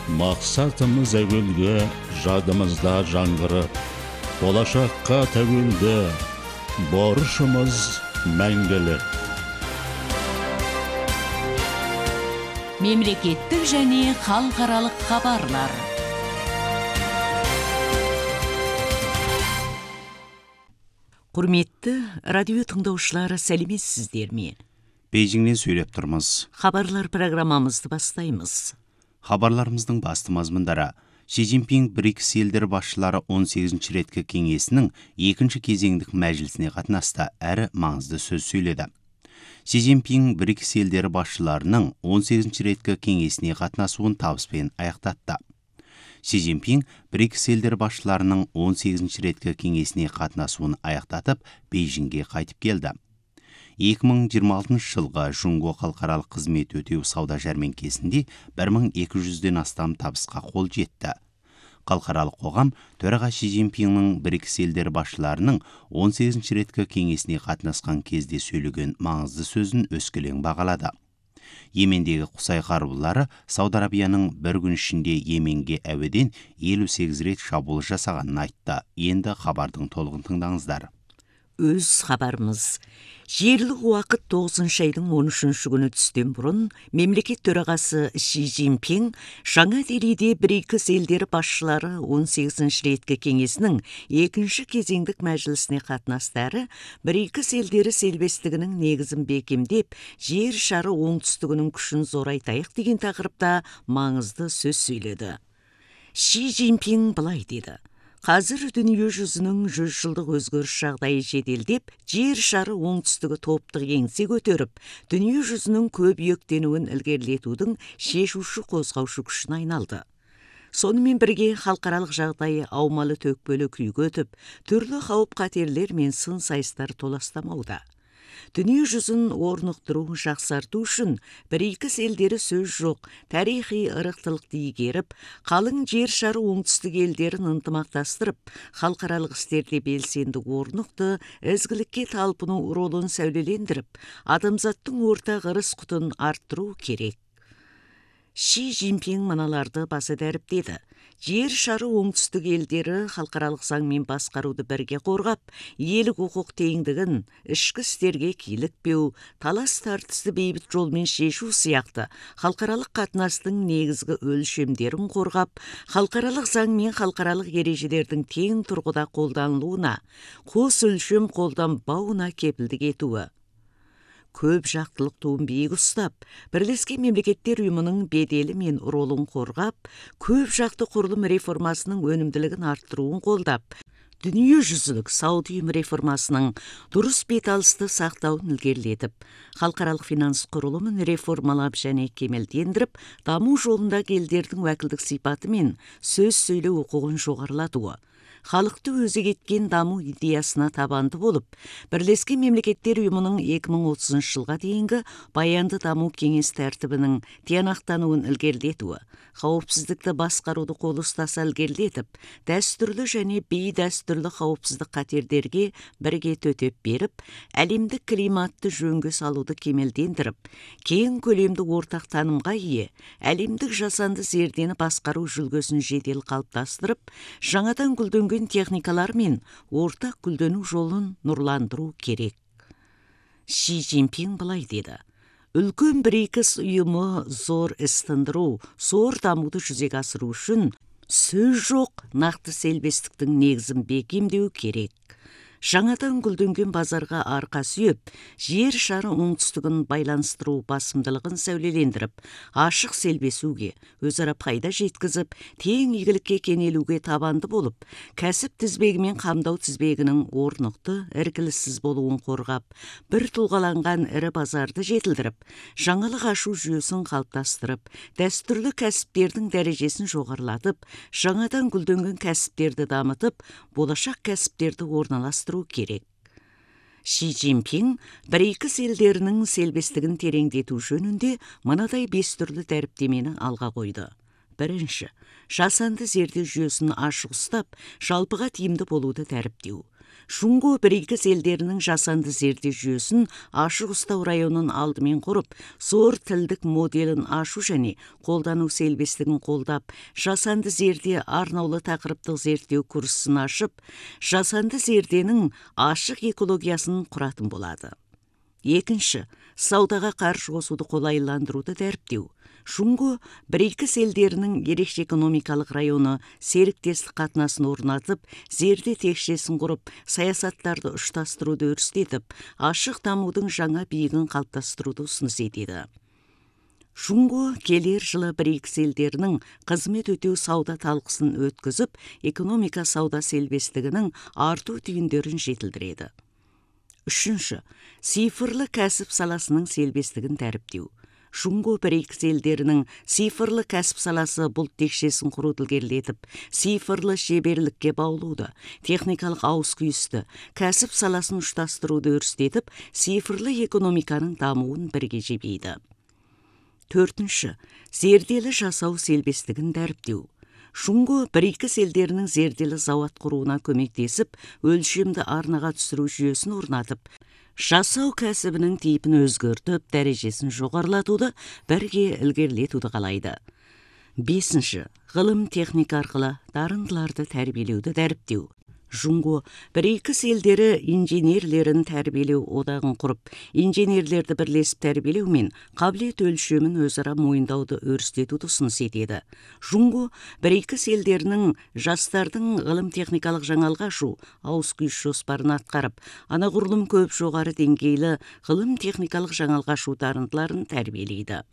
Мақсатымыз әуелгі, жадымызда жаңғырып, болашаққа тәуелді, борышымыз мәңгілік. Мемлекеттік және халықаралық хабарлар. Құрметті радио тыңдаушылары, сәлеметсіздер ме? Бейжіңнен сөйлеп тұрмыз. Хабарлар программамызды бастаймыз. Хабарларымыздың басты мазмұндары: Ши Цзиньпин БРИКС елдері басшылары 18-ші реткі кеңесінің екінші кезеңдік мәжілісіне қатынасты, әрі маңызды сөз сөйледі. Ши Цзиньпин БРИКС елдері басшыларының 18-ші реткі кеңесіне қатынасуын табыспен аяқтатты. Ши Цзиньпин БРИКС елдері басшыларының 18-ші реткі кеңесіне қатынасуын аяқтатып, Бейжіңге қайтып келді. 2026 жылғы Жунго халықаралық қызмет өтеу сауда жәрмеңкесінде 1200-ден астам табысқа қол жетті. Халықаралық қоғам төраға Ши Цзиньпиннің БРИКС елдері басшыларының 18-ші реткі кеңесіне қатынасқан кезде сөйлеген маңызды сөзін өскелең бағалады. Йемендегі Құсай қарулары Сауд Арабияның бір күн ішінде Йеменге әуеден 58 рет шабуыл жасағанын айтты. Енді хабардың толығын тыңдаңыздар. Өз хабарымыз. Жерлік уақыт 9-шы айдың 13-ші күні түстен бұрын мемлекет төрағасы Ши Цзиньпин жаңа Делиде БРИКС елдері басшылары 18-ші реткі кеңесінің екінші кезеңдік мәжілісіне қатынасты, әрі БРИКС елдері селбестігінің негізін бекемдеп, жер шары оңтүстігінің күшін зорайтайық деген тақырыпта маңызды сөз сөйледі. Ши Цзиньпин былай деді: Қазір дүние жүзінің 100 жылдық өзгеріс жағдайы жеделдеп, жер шары оңтүстігі топтық еңсе көтеріп, дүние жүзінің көбейектенуін ілгерілетудің шешуші қозғаушы күшіне айналды. Сонымен бірге халықаралық жағдайы аумалы төкпелі күйге өтіп, түрлі қауіп қатерлер мен сын сайыстар толастамауда. Дүние жүзін орнықтыру, жақсарту үшін БРИКС елдері сөз жоқ, тарихи ырықтылықты игеріп, қалың жер шары оңтүстік елдерін ынтымақтастырып, халықаралық істерде белсенді орнықты, ізгілікке талпыну ролын сәулелендіріп, адамзаттың ортақ ырыс құтын арттыру керек. Ши Цзиньпин мыналарды баса дәріптеді: жер шары оңтүстік елдері халықаралық заңмен басқаруды бірге қорғап, елік құқық теңдігін, ішкі істерге килікпеу, талас тартысты бейбіт жолмен шешу сияқты халықаралық қатынастың негізгі өлшемдерін қорғап, халықаралық заң мен халықаралық ережелердің тең тұрғыда қолданылуына, қос өлшем қолданбауына кепілдік етуі. Көп жақтылық туын биік ұстап, Бірлескен Мемлекеттер ұйымының беделі мен ролын қорғап, көп жақты құрылым реформасының өнімділігін арттыруын қолдап, дүние жүзілік сауда ұйым реформасының дұрыс беталысты сақтауын ілгерілетіп, халықаралық финанс құрылымын реформалап және кемелдендіріп, даму жолындағы елдердің уәкілдік сипаты мен сөз сөйлеу құқығын жоғарылатуы, халықты өзек еткен даму идеясына табанды болып, Бірлескен Мемлекеттер ұйымының 2030 жылға дейінгі баянды даму кеңес тәртібінің тиянақтануын ілгерілетуі, қауіпсіздікті басқаруды қол ұстаса ілгерілетіп, дәстүрлі және бейдәстүрлі қауіпсіздік қатерлерге бірге төтеп беріп, әлемдік климатты жөнге салуды кемелдендіріп, кең көлемді ортақ танымға ие, әлемдік жасанды зердені басқару жүлгесін жедел қалыптастырып, жаңадан гүлденген техникалар мен ортақ гүлдену жолын нұрландыру керек. Ши Цзиньпин былай деді: үлкен БРИКС ұйымы зор іс тындыру, зор дамуды жүзеге асыру үшін сөз жоқ нақты селбестіктің негізін бекемдеу керек. Жаңадан гүлденген базарға арқа сүйеп, жер шары оңтүстігін байланыстыру басымдылығын сәулелендіріп, ашық селбесуге, өзара пайда жеткізіп, тең игілікке кенелуге табанды болып, кәсіп тізбегі мен қамдау тізбегінің орнықты, іркіліссіз болуын қорғап, бір тұлғаланған ірі базарды жетілдіріп, жаңалық ашу жүйесін қалыптастырып, дәстүрлі кәсіптердің дәрежесін жоғарылатып, жаңадан гүлденген кәсіптерді дамытып, болашақ кәсіптерді орналастыру керек. Ши Цзиньпин БРИКС елдерінің селбестігін тереңдету жөнінде мынадай 5 түрлі дәріптемені алға қойды. Бірінші, жасанды зерде жүйесін ашық ұстап, жалпыға тиімді болуды дәріптеу. Шуңго БРИКС елдерінің жасанды зерде жүйесін ашық ұстау районын алдымен құрып, зор тілдік моделін ашу және қолдану селбестігін қолдап, жасанды зерде арнаулы тақырыптық зерттеу курсын ашып, жасанды зерденің ашық экологиясын құратын болады. Екінші, саудаға қаржы қосуды қолайландыруды дәріптеу. Шуңго БРИКС елдерінің ерекше экономикалық районы серіктестік қатынасын орнатып, зерде текшесін құрып, саясаттарды ұштастыруды өрістетіп, ашық дамудың жаңа биігін қалыптастыруды ұсыныс етеді. Шуңго келер жылы БРИКС елдерінің қызмет өтеу сауда талқысын өткізіп, экономика сауда селбестігінің арту түйіндерін жетілдіреді. Үшінші, цифрлы кәсіп саласының селбестігін дәріптеу. Шуңго БРИКС елдерінің цифрлы кәсіп саласы бұлт текшесін құруды ілгерілетіп, цифрлы шеберлікке баулуды, техникалық ауыс-күйісті, кәсіп саласын ұштастыруды өрістетіп, цифрлы экономиканың дамуын бірге жебейді. Төртінші, зерделі жасау селбестігін дәріптеу. Шуңго БРИКС елдерінің зерделі зауат құруына көмектесіп, өлшемді арнаға түсіру жүйесін орнатып, жасау кәсібінің типін өзгертіп, дәрежесін жоғарылатуды, бірге ілгерілетуді қалайды. Бесінші, ғылым техника арқылы дарындыларды тәрбиелеуді дәріптеу. Шуңго БРИКС елдері инженерлерін тәрбиелеу одағын құрып, инженерлерді бірлесіп тәрбиелеу мен қабілет өлшемін өзара мойындауды өрістетуді ұсыныс етеді. Шуңго БРИКС елдерінің жастардың ғылым техникалық жаңалық ашу, ауыс-күйіс жоспарын атқарып, анағұрлым көп жоғары деңгейлі ғылым техникалық жаңалық ашу дарындыларын тәрбиелейді.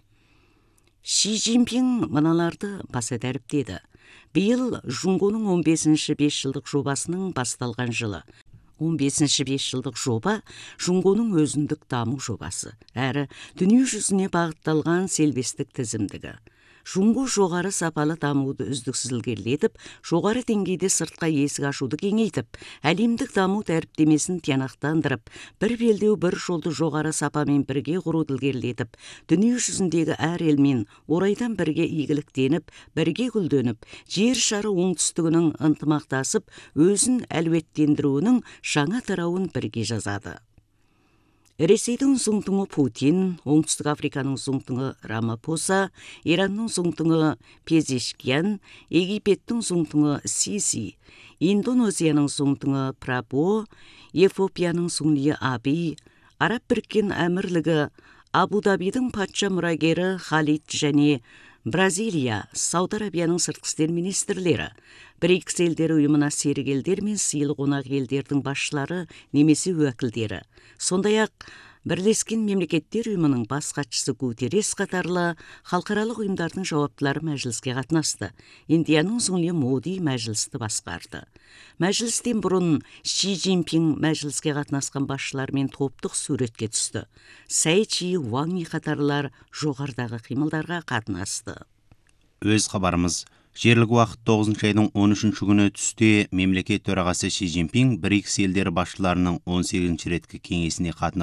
Ши Цзиньпин мыналарды баса дәріптеді. Биыл Шуңгоның 15-ші 5 жылдық жобасының басталған жылы. 15-ші 5 жылдық жоба Шуңгоның өзіндік даму жобасы, әрі дүние жүзіне бағытталған селбестік тізімдігі. Шуңго жоғары сапалы дамуды үздіксіз ілгерілетіп, жоғары деңгейде сыртқа есік ашуды кеңейтіп, әлемдік даму дәріптемесін тиянақтандырып, бір белдеу бір жолды жоғары сапамен бірге құруды ілгерілетіп, дүние жүзіндегі әр елмен орайдан бірге игіліктеніп, бірге гүлденіп, жер шары оңтүстігінің ынтымақтасып, өзін әлеуеттендіруінің жаңа тарауын бірге жазады. Ресейдің зұңтыңы Путин, Оңтүстік Африканың зұңтыңы Рамапоса, Иранның зұңтыңы Пезешкиян, Египеттің зұңтыңы Сиси, Индонезияның зұңтыңы Прабо, Эфиопияның зұңлиы Аби, Араб біріккен әмірлігі Абу-Дабидің патша мұрагері Халид және Бразилия, Сауд Арабияның сыртқы істер министрлері, БРИКС елдері ұйымына серік елдер мен сыйлы қонақ елдердің басшылары немесе уәкілдері. Сондай-ақ Бірлескен мемлекеттер ұйымының бас хатшысы Гутеррес қатарлы халықаралық ұйымдардың жауаптылары мәжіліске қатынасты. Индияның зұңли Моди мәжілісті басқарды. Мәжілістен бұрын Ши Цзиньпин мәжіліске қатынасқан басшылармен топтық суретке түсті. Цай Чи, Ван Yi қатарлар жоғарыдағы қимылдарға қатынасты. Өз хабарымыз. Жерлік уақыт 9 айдың 13 күні түсте мемлекет төрағасы Ши Цзиньпин БРИКС елдері басшыларының 18 реткі кеңесіне қатынасты.